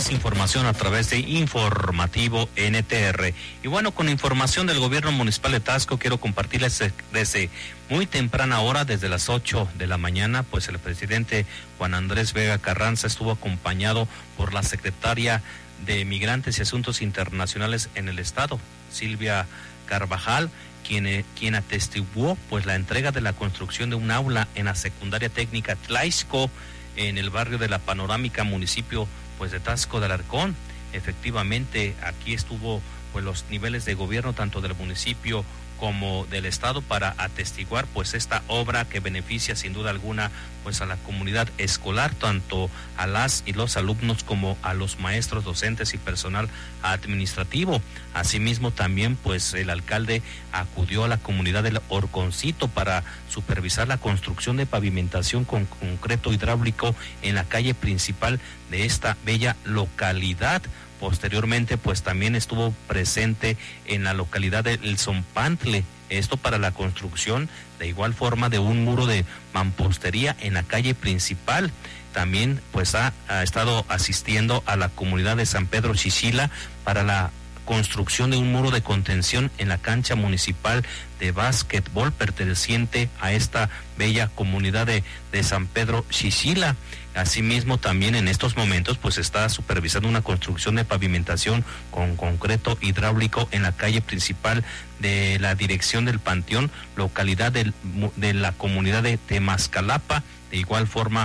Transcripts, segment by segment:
más información a través de Informativo NTR. Y bueno, con información del gobierno municipal de Taxco, quiero compartirles desde muy temprana hora, desde las 8 de la mañana, pues el presidente Juan Andrés Vega Carranza estuvo acompañado por la secretaria de Migrantes y Asuntos Internacionales en el estado, Silvia Carvajal, quien atestiguó pues la entrega de la construcción de un aula en la secundaria técnica Tlaixco, en el barrio de La Panorámica, municipio pues de Taxco de Alarcón. Efectivamente, aquí estuvo pues los niveles de gobierno tanto del municipio como del estado para atestiguar pues esta obra que beneficia sin duda alguna pues a la comunidad escolar, tanto a las y los alumnos como a los maestros, docentes y personal administrativo. Asimismo también pues el alcalde acudió a la comunidad del Horconcito para supervisar la construcción de pavimentación con concreto hidráulico en la calle principal de esta bella localidad. Posteriormente, pues también estuvo presente en la localidad de El Zompantle, esto para la construcción de igual forma de un muro de mampostería en la calle principal. También pues ha estado asistiendo a la comunidad de San Pedro Xixila para la construcción de un muro de contención en la cancha municipal de básquetbol perteneciente a esta bella comunidad de San Pedro Xixila. Asimismo, también en estos momentos pues está supervisando una construcción de pavimentación con concreto hidráulico en la calle principal de la dirección del Panteón, localidad de la comunidad de Temascalapa. De igual forma,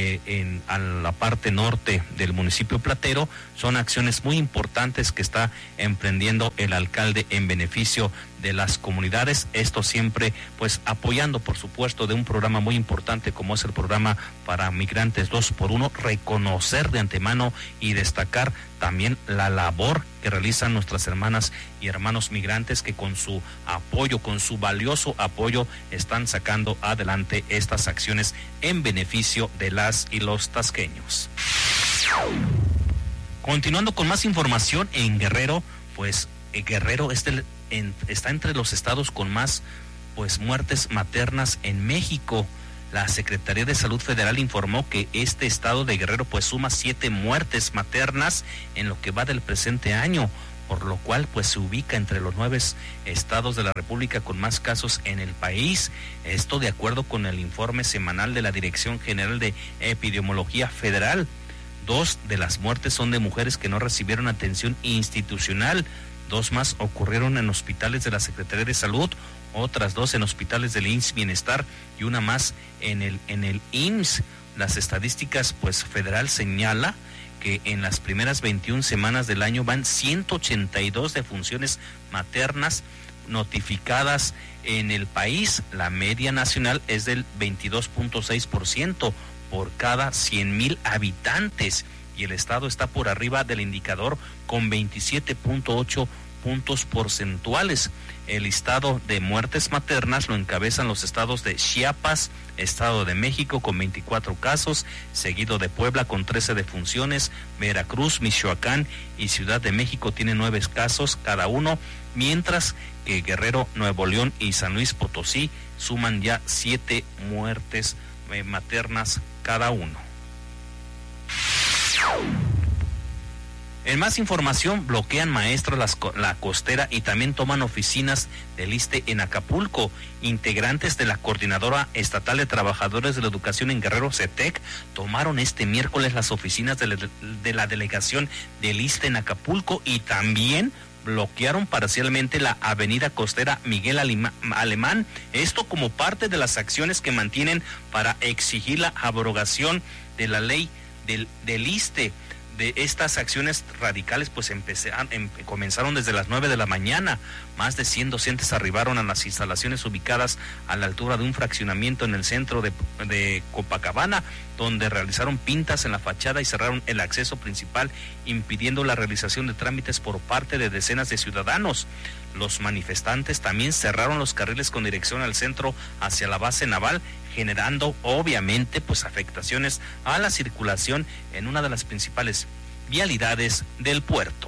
a la parte norte del municipio platero, son acciones muy importantes que está emprendiendo el alcalde en beneficio de las comunidades. Esto siempre, pues, apoyando, por supuesto, de un programa muy importante como es el programa para migrantes 2x1, reconocer de antemano y destacar también la labor que realizan nuestras hermanas y hermanos migrantes que con su apoyo, con su valioso apoyo, están sacando adelante estas acciones en beneficio de las y los tasqueños. Continuando con más información en Guerrero, pues Guerrero está entre los estados con más pues muertes maternas en México. La Secretaría de Salud Federal informó que este estado de Guerrero pues suma 7 muertes maternas en lo que va del presente año, por lo cual pues se ubica entre los 9 estados de la República con más casos en el país. Esto de acuerdo con el informe semanal de la Dirección General de Epidemiología Federal. 2 de las muertes son de mujeres que no recibieron atención institucional. 2 más ocurrieron en hospitales de la Secretaría de Salud, otras 2 en hospitales del IMSS Bienestar y una más en el IMSS. Las estadísticas pues federal señala que en las primeras 21 semanas del año van 182 defunciones maternas notificadas en el país. La media nacional es del 22.6% por cada 100,000 habitantes y el estado está por arriba del indicador con 27.8 puntos porcentuales. El listado de muertes maternas lo encabezan los estados de Chiapas, Estado de México con 24 casos, seguido de Puebla con 13 defunciones, Veracruz, Michoacán y Ciudad de México tienen 9 casos cada uno, mientras que Guerrero, Nuevo León y San Luis Potosí suman ya 7 muertes maternas cada uno. En más información, bloquean maestros la costera y también toman oficinas del ISSSTE en Acapulco. Integrantes de la Coordinadora Estatal de Trabajadores de la Educación en Guerrero, CETEC, tomaron este miércoles las oficinas de la delegación del ISSSTE en Acapulco y también bloquearon parcialmente la avenida costera Miguel Alemán, esto como parte de las acciones que mantienen para exigir la abrogación de la ley del ISSSTE. De estas acciones radicales pues comenzaron desde las 9 de la mañana. Más de 100 docentes arribaron a las instalaciones ubicadas a la altura de un fraccionamiento en el centro de Copacabana, donde realizaron pintas en la fachada y cerraron el acceso principal, impidiendo la realización de trámites por parte de decenas de ciudadanos. Los manifestantes también cerraron los carriles con dirección al centro hacia la base naval, generando obviamente pues afectaciones a la circulación en una de las principales vialidades del puerto.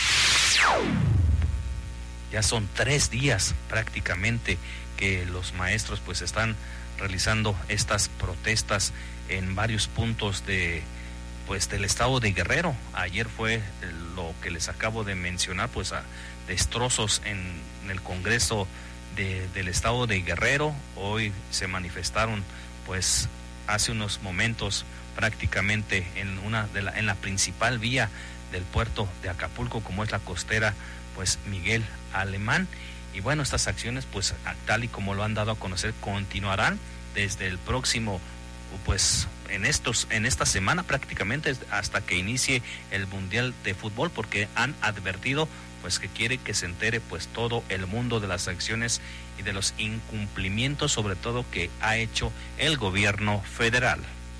Ya son 3 días prácticamente que los maestros pues están realizando estas protestas en varios puntos de pues del estado de Guerrero. Ayer fue lo que les acabo de mencionar, pues a destrozos en el Congreso del estado de Guerrero. Hoy se manifestaron pues hace unos momentos prácticamente en la principal vía del puerto de Acapulco, como es la costera pues Miguel Alemán. Y bueno, estas acciones pues tal y como lo han dado a conocer continuarán desde el próximo pues en esta semana prácticamente hasta que inicie el Mundial de Fútbol, porque han advertido pues que quiere que se entere pues todo el mundo de las acciones y de los incumplimientos, sobre todo que ha hecho el gobierno federal.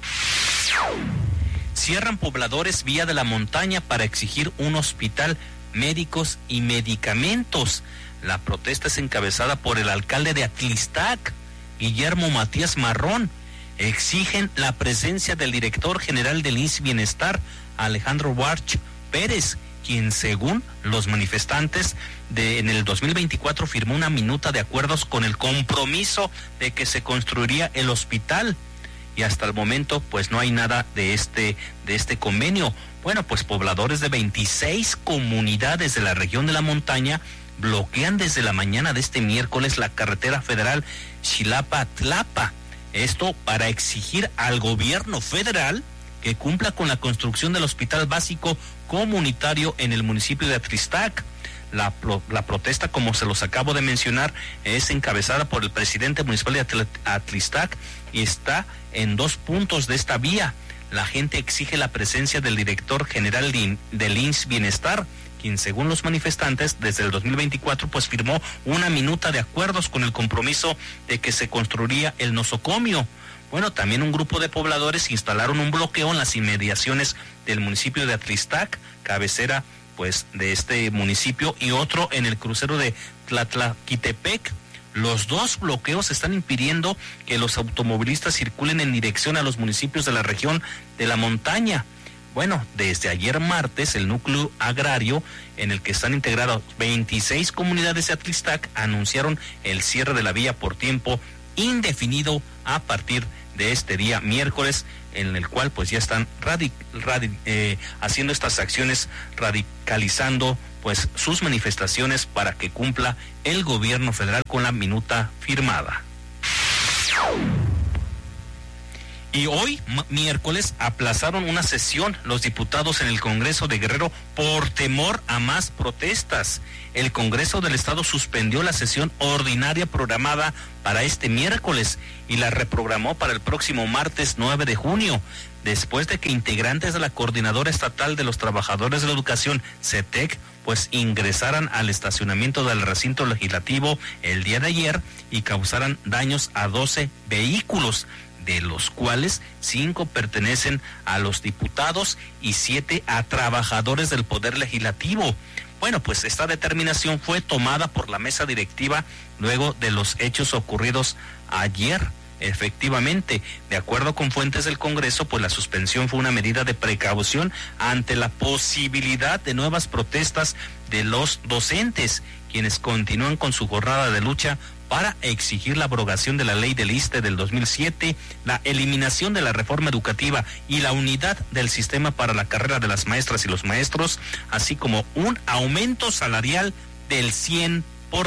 Cierran pobladores Villa de la Montaña para exigir un hospital, médicos y medicamentos. La protesta es encabezada por el alcalde de Atlistac, Guillermo Matías Marrón. Exigen la presencia del director general del IMSS Bienestar, Alejandro Warch Pérez, quien según los manifestantes en el 2024 firmó una minuta de acuerdos con el compromiso de que se construiría el hospital. Y hasta el momento pues no hay nada de este convenio. Bueno, pues pobladores de 26 comunidades de la región de la montaña bloquean desde la mañana de este miércoles la carretera federal Xilapa-Tlapa. Esto para exigir al gobierno federal que cumpla con la construcción del hospital básico comunitario en el municipio de Atlistac. La protesta, como se los acabo de mencionar, es encabezada por el presidente municipal de Atlistac y está en 2 puntos de esta vía. La gente exige la presencia del director general del IMSS Bienestar, quien según los manifestantes desde el 2024 pues firmó una minuta de acuerdos con el compromiso de que se construiría el nosocomio. Bueno, también un grupo de pobladores instalaron un bloqueo en las inmediaciones del municipio de Atlistac, cabecera pues de este municipio, y otro en el crucero de Tlatlaquitepec. Los 2 bloqueos están impidiendo que los automovilistas circulen en dirección a los municipios de la región de la montaña. Bueno, desde ayer martes, el núcleo agrario en el que están integrados 26 comunidades de Atlistac anunciaron el cierre de la vía por tiempo indefinido a partir de este día miércoles, en el cual pues ya están haciendo estas acciones, radicalizando pues sus manifestaciones para que cumpla el gobierno federal con la minuta firmada. Y hoy, miércoles, aplazaron una sesión los diputados en el Congreso de Guerrero por temor a más protestas. El Congreso del Estado suspendió la sesión ordinaria programada para este miércoles y la reprogramó para el próximo martes 9 de junio, después de que integrantes de la Coordinadora Estatal de los Trabajadores de la Educación, CETEC, pues ingresaran al estacionamiento del recinto legislativo el día de ayer y causaran daños a 12 vehículos, de los cuales 5 pertenecen a los diputados y 7 a trabajadores del Poder Legislativo. Bueno, pues esta determinación fue tomada por la mesa directiva luego de los hechos ocurridos ayer. Efectivamente, de acuerdo con fuentes del Congreso, pues la suspensión fue una medida de precaución ante la posibilidad de nuevas protestas de los docentes, quienes continúan con su jornada de lucha para exigir la abrogación de la ley del ISSSTE del 2007, la eliminación de la reforma educativa y la unidad del sistema para la carrera de las maestras y los maestros, así como un aumento salarial del 100%.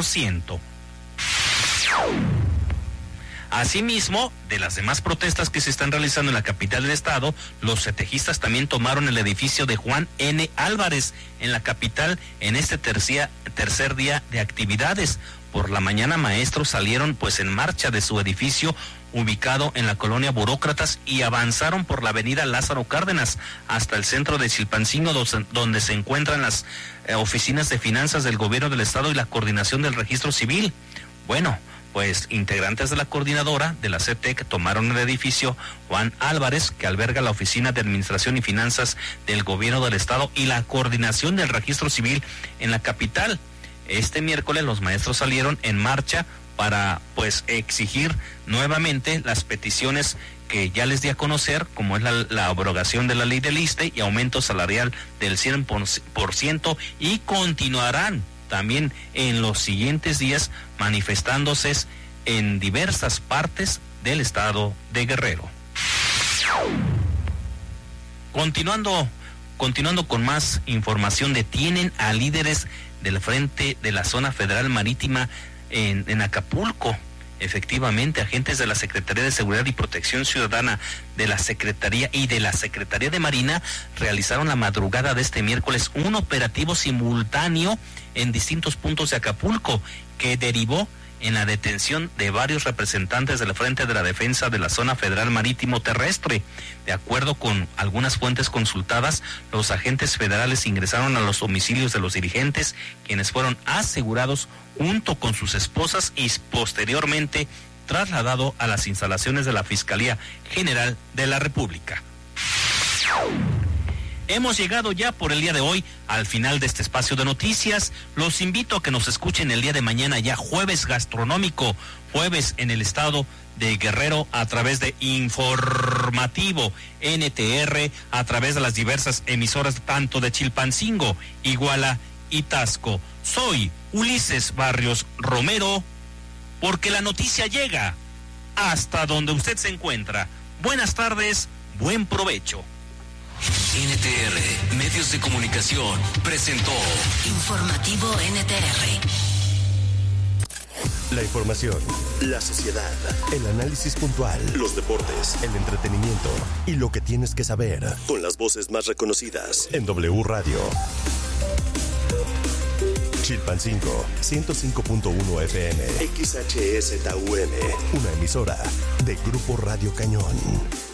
Asimismo, de las demás protestas que se están realizando en la capital del estado, los cetejistas también tomaron el edificio de Juan N. Álvarez en la capital en este tercer día de actividades. Por la mañana, maestros salieron pues en marcha de su edificio ubicado en la colonia Burócratas y avanzaron por la avenida Lázaro Cárdenas hasta el centro de Chilpancingo, donde se encuentran las oficinas de finanzas del gobierno del estado y la coordinación del registro civil. Bueno, pues integrantes de la coordinadora de la CETEC tomaron el edificio Juan Álvarez, que alberga la Oficina de Administración y Finanzas del Gobierno del Estado y la coordinación del registro civil en la capital. Este miércoles los maestros salieron en marcha para pues exigir nuevamente las peticiones que ya les di a conocer, como es la abrogación de la ley del ISSSTE y aumento salarial del 100%, y continuarán también en los siguientes días manifestándose en diversas partes del estado de Guerrero. Continuando con más información, detienen a líderes del Frente de la Zona Federal Marítima en Acapulco. Efectivamente, agentes de la Secretaría de Seguridad y Protección Ciudadana de la Secretaría y de la Secretaría de Marina realizaron la madrugada de este miércoles un operativo simultáneo en distintos puntos de Acapulco que derivó en la detención de varios representantes del Frente de la Defensa de la Zona Federal Marítimo Terrestre. De acuerdo con algunas fuentes consultadas, los agentes federales ingresaron a los domicilios de los dirigentes, quienes fueron asegurados junto con sus esposas y posteriormente trasladado a las instalaciones de la Fiscalía General de la República. Hemos llegado ya por el día de hoy al final de este espacio de noticias. Los invito a que nos escuchen el día de mañana, ya jueves gastronómico, jueves en el estado de Guerrero, a través de Informativo NTR, a través de las diversas emisoras tanto de Chilpancingo, Iguala y Tasco. Soy Ulises Barrios Romero, porque la noticia llega hasta donde usted se encuentra. Buenas tardes, buen provecho. NTR Medios de Comunicación presentó Informativo NTR. La información, la sociedad, el análisis puntual, los deportes, el entretenimiento y lo que tienes que saber, con las voces más reconocidas en W Radio. Chilpancingo, 105.1 FM, XHSTUN, una emisora de Grupo Radio Cañón.